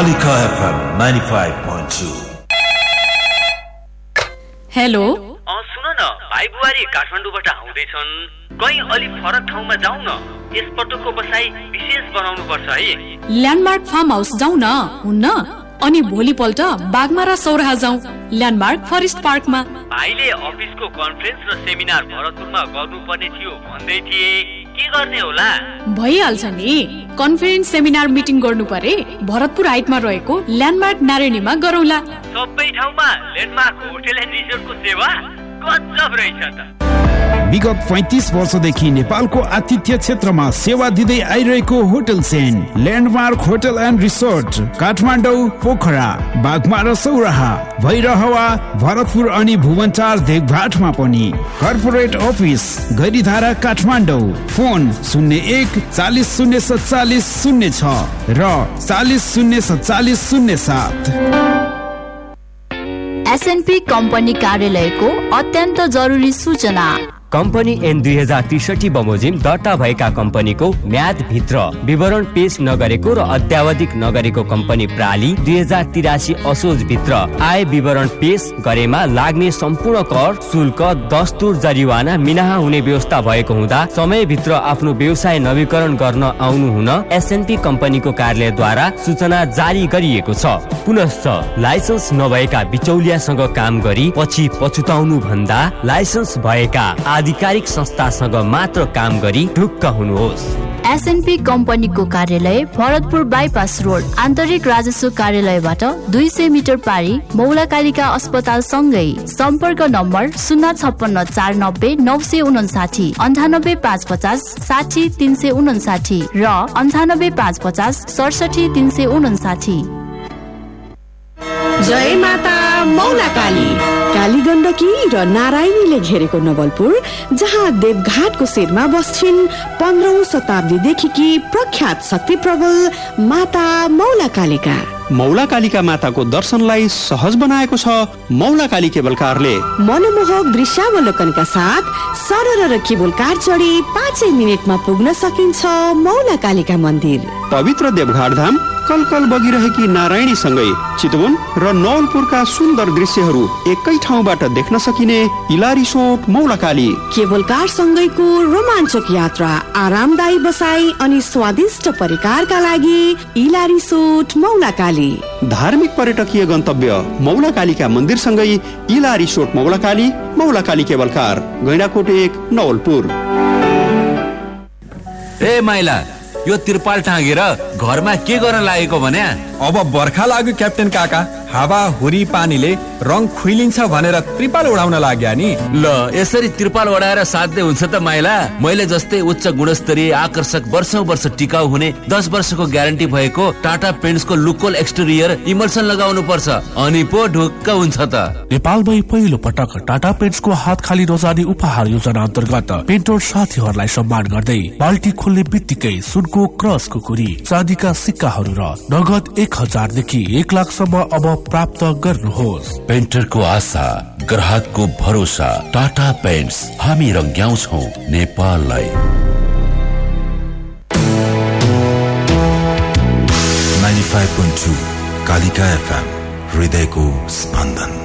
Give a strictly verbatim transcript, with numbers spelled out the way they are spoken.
Kalika F M ninety-five point two. Hello a सुन न भाइ बुहारी काठमाडौँबाट आउँदैछन् कहीं अलि फरक ठाउँमा जाउँ न यसपटकको बसाई विशेष बनाउनु पर्छ है ल्यान्डमार्क फार्म हाउस जाउँ न हुन्न अनि भोलिपल्ट बागमारा सौराहा जाउँ ल्यान्डमार्क फरेस्ट पार्कमा भाइले अफिसको कन्फरेन्स र सेमिनार भरतपुरमा गर्नुपर्ने थियो भन्दै थिए के गर्ने होला भइहाल्छ नि कन्फरेन्स सेमिनार मिटिङ गर्नु परे भरतपुर हाइटमा रहेको ल्यान्डमार्क नारायणीमा गरौँला सबै ठाउँमा ल्यान्डमार्क होटल एन्ड रिसोर्टको सेवा गजब रहेछ त विगत पैंतीस वर्षदेखि नेपालको आतिथ्य क्षेत्रमा सेवा दिँदै आइरहेको hotel chain landmark hotel and resort Kathmandu Pokhara Baghmara Sauraha Bhairahawa Bharatpur अनि भुवनचार देवघाटमा पनि corporate office Gairidhara Kathmandu phone शून्य एक चालीस शून्य सत्तालीस शून्य छ र चालीस शून्य सत्तालीस शून्य सात। एसएनपी कम्पनी कार्यालयको अत्यन्त जरुरी सूचना कम्पनी एन दुई हजार त्रिसठी बमोजिम दर्ता भएका कम्पनीको म्याद भित्र विवरण पेश नगरेको र अद्यावधिक नगरेको कम्पनी प्राली दुई हजार तिरासी असोज भित्र आय विवरण पेश गरेमा लाग्ने सम्पूर्ण कर शुल्क दस्तुर जरिवाना मिनाहा हुने व्यवस्था भएको हुँदा समयभित्र आफ्नो व्यवसाय नवीकरण गर्न आउनु हुन एसएनपी कम्पनीको कार्यालयद्वारा सूचना जारी गरिएको छ। पुनश्च लाइसेन्स नभएका बिचौलियासँग काम गरी पछि पछुताउनु भन्दा लाइसेन्स भएका आधिकारिक संस्थासँग मात्र काम गरी ढुक्क हुनुहोस्। एसएनपी कम्पनीको कार्यालय भरतपुर बाइपास रोड आन्तरिक राजस्व कार्यालयबाट दुई सय मिटर पारी मौलाकालिका अस्पताल सँगै सम्पर्क नम्बर शून्य छप्पन्न चार नब्बे नौ सय उनासाठी अन्ठानब्बे पाँच पचास साठी तीन सय उनासाठी र अन्ठानब्बे पाँच पचास सडसठी तीन सय उनासाठी। जय माता मौलाकाली काली गण्डकी र नारायणीले घेरेको नवलपुर जहाँ देवघाटको शिरमा बस्छिन् पन्ध्रौं शताब्दीदेखि प्रख्यात शक्ति प्रबल माता मौलाकालिका। मौलाकालिका माताको दर्शनलाई सहज बनाएको छ मौलाकाली केबल कारले। मनमोहक दृश्यावलोकनका साथ सरल र केबल कार चढी पाँचै मिनटमा पुग्न सकिन्छ मौलाकालिका मन्दिर। पवित्र देवघाट धाम कलकल बगिरहेकी नारायणी सँगै चितवन र नवलपुरका सुन्दर दृश्यहरू एकै ठाउँबाट देख्न सकिने इला रिसोर्ट मौलाकाली। केबल कार सँगैको रोमाञ्चक यात्रा आरामदायी बसाई अनि स्वादिष्ट परिकारका लागि इला रिसोर्ट मौलाकाली। धार्मिक पर्यटकीय गन्तव्य मौलाकालीका मन्दिर सँगै इला रिसोर्ट मौलाकाली मौलाकाली केबल कार गैंडाकोट एक नवलपुर। ए माइला यो तिरपाल टाँगेर घरमा के गर्न लागेको भने अब बर्खा लाग्यो क्याप्टेन काका हावा हुरी पानीले रङ खुइलिन्छ भनेर त्रिपाल उडाउन लाग्या नि। ल यसरी त्रिपाल ओढाएर साध्य हुन्छ त माइला। मैले जस्तै उच्च गुणस्तरीय आकर्षक वर्षौं वर्ष टिकाउ हुने दस वर्षको ग्यारेन्टी भएको टाटा पेन्ट्सको लुकोल एक्सटेरियर इमल्सन लगाउनु पर्छ अनि पो ढुक्क हुन्छ त। नेपालमै पहिलो पटक टाटा पेन्ट्सको हात खाली रोजानी उपहार योजना अन्तर्गत पेन्टर साथीहरूलाई सम्मान गर्दै बाल्टी खोल्ने बित्तिकै सुनको क्रस कुकुरी चाँदीका सिक्काहरू र नगद एक हजारदेखि एक लाखसम्म अब प्राप्त गर्नुहोस्। पेन्टरको आशा ग्राहकको भरोसा टाटा पेन्ट्स हामी रंग्याउँछौं नेपाललाई। ninety-five point two Kalika FM हृदयको स्पन्दन।